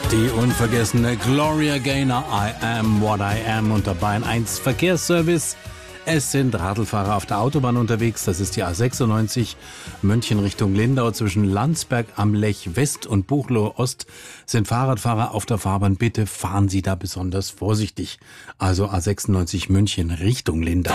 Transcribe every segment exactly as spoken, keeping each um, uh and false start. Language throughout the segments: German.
Die unvergessene Gloria Gaynor, I Am What I Am, und dabei ein eins Verkehrsservice. Es sind Radlfahrer auf der Autobahn unterwegs. Das ist die A sechsundneunzig, München Richtung Lindau. Zwischen Landsberg am Lech West und Buchloe Ost sind Fahrradfahrer auf der Fahrbahn. Bitte fahren Sie da besonders vorsichtig. Also A sechsundneunzig München Richtung Lindau.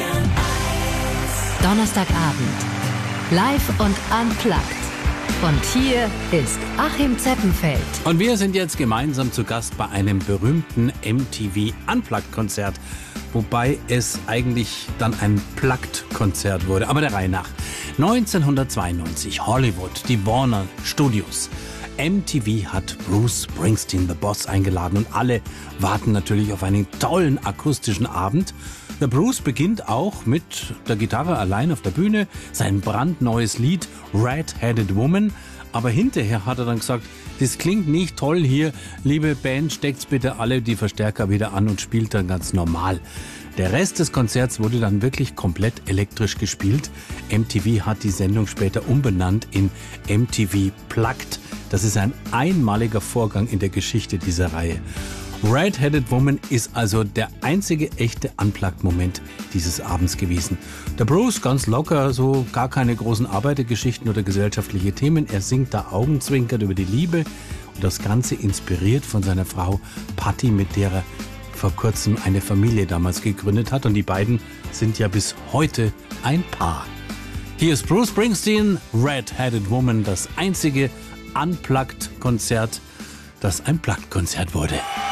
Donnerstagabend. Live und unplugged. Und hier ist Achim Zeppenfeld. Und wir sind jetzt gemeinsam zu Gast bei einem berühmten M T V Unplugged-Konzert. Wobei es eigentlich dann ein Plugged-Konzert wurde. Aber der Reihe nach. neunzehnhundertzweiundneunzig, Hollywood, die Warner Studios. M T V hat Bruce Springsteen, The Boss, eingeladen. Und alle warten natürlich auf einen tollen akustischen Abend. Der Bruce beginnt auch mit der Gitarre allein auf der Bühne, sein brandneues Lied Red-Headed Woman. Aber hinterher hat er dann gesagt, das klingt nicht toll hier, liebe Band, steckt's bitte alle die Verstärker wieder an und spielt dann ganz normal. Der Rest des Konzerts wurde dann wirklich komplett elektrisch gespielt. M T V hat die Sendung später umbenannt in M T V Plugged. Das ist ein einmaliger Vorgang in der Geschichte dieser Reihe. Red-Headed Woman ist also der einzige echte Unplugged-Moment dieses Abends gewesen. Der Bruce ganz locker, so gar keine großen Arbeitergeschichten oder gesellschaftliche Themen. Er singt da augenzwinkert über die Liebe und das Ganze inspiriert von seiner Frau Patti, mit der er vor kurzem eine Familie damals gegründet hat. Und die beiden sind ja bis heute ein Paar. Hier ist Bruce Springsteen, Red-Headed Woman, das einzige Unplugged-Konzert, das ein Plugged-Konzert wurde.